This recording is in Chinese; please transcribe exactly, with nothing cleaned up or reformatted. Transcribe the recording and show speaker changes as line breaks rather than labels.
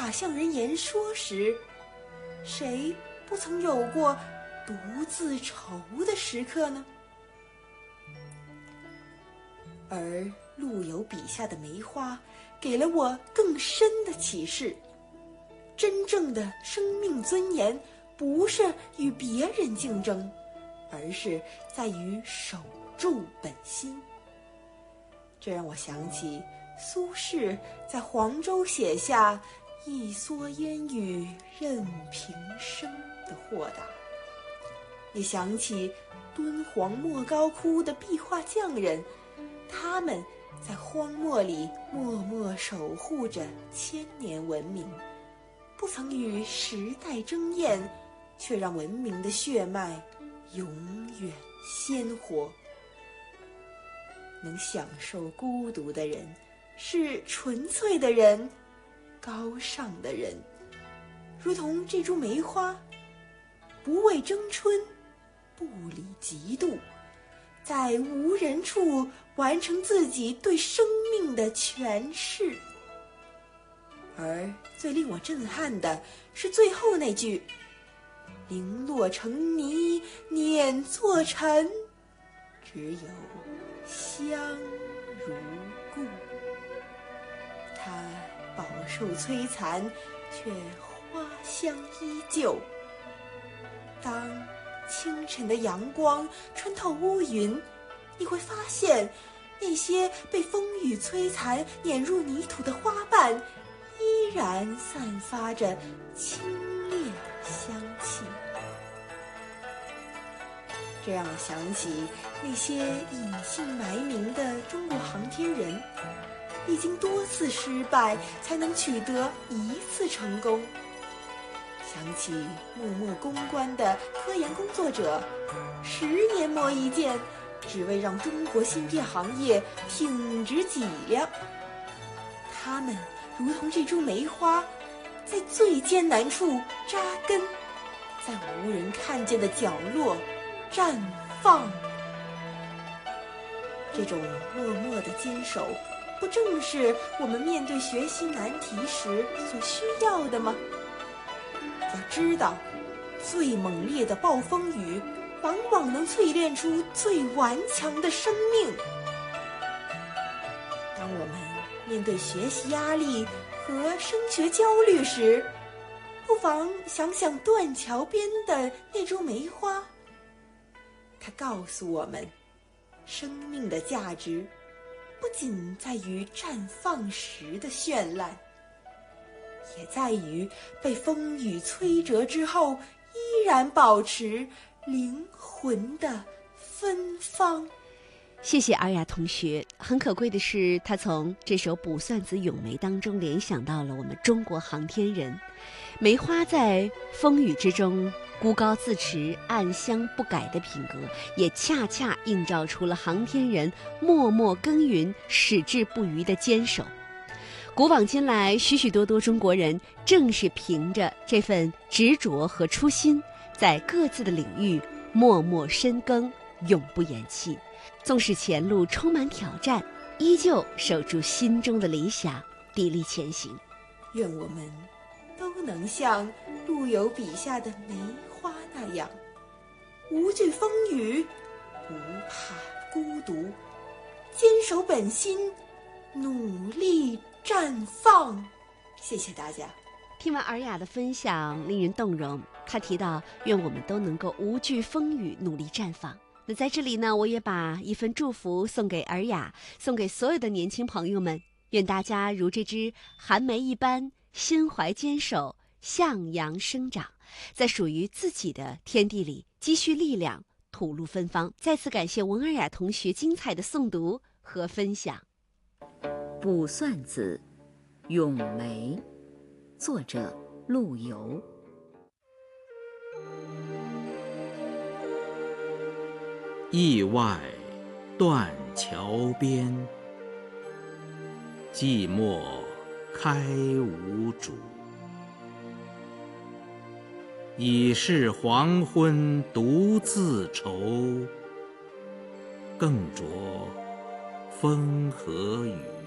法向人言说时，谁不曾有过独自愁的时刻呢？而陆游笔下的梅花给了我更深的启示，真正的生命尊严不是与别人竞争，而是在于守住本心。这让我想起苏轼在黄州写下一蓑烟雨任平生的豁达，也想起敦煌莫高窟的壁画匠人，他们在荒漠里默默守护着千年文明，不曾与时代争艳，却让文明的血脉永远鲜活。能享受孤独的人，是纯粹的人，高尚的人。如同这株梅花，不为争春，不理嫉妒，在无人处完成自己对生命的诠释。而最令我震撼的是最后那句：零落成泥碾作尘，只有香如故。它饱受摧残，却花香依旧。当清晨的阳光穿透乌云，你会发现那些被风雨摧残碾入泥土的花瓣依然散发着清冽香气。这让我想起那些隐姓埋名的中国航天人，历经多次失败才能取得一次成功。想起默默攻关的科研工作者，十年磨一剑，只为让中国芯片行业挺直脊梁。他们如同这株梅花，在最艰难处扎根，在无人看见的角落绽放。这种默默的坚守，不正是我们面对学习难题时所需要的吗？要知道，最猛烈的暴风雨往往能淬炼出最顽强的生命。当我们面对学习压力和升学焦虑时，不妨想想断桥边的那株梅花。它告诉我们，生命的价值不仅在于绽放时的绚烂，也在于被风雨摧折之后依然保持灵魂的芬芳。
谢谢尔雅同学。很可贵的是，他从这首《卜算子·咏梅》当中联想到了我们中国航天人。梅花在风雨之中孤高自持、暗香不改的品格，也恰恰映照出了航天人默默耕耘、矢志不渝的坚守。古往今来，许许多多中国人正是凭着这份执着和初心，在各自的领域默默深耕，永不言弃。纵使前路充满挑战，依旧守住心中的理想，砥砺前行。
愿我们都能像陆游笔下的梅花那样，无惧风雨，不怕孤独，坚守本心，努力绽放。谢谢大家。
听完尔雅的分享，令人动容。她提到，愿我们都能够无惧风雨，努力绽放。那在这里呢，我也把一份祝福送给尔雅，送给所有的年轻朋友们。愿大家如这枝寒梅一般，心怀坚守，向阳生长，在属于自己的天地里积蓄力量，吐露芬芳。再次感谢文尔雅同学精彩的诵读和分享。
《卜算子·咏梅》，作者陆游。
驿外断桥边，寂寞开无主。已是黄昏独自愁，更着风和雨。